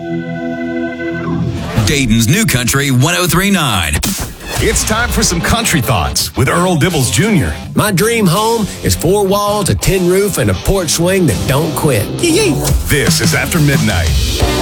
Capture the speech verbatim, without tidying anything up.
Dayton's New Country one oh three point nine. It's time for some country thoughts with Earl Dibbles Junior My dream home is four walls, a tin roof, and a porch swing that don't quit. Yee-yee. This is After Midnight.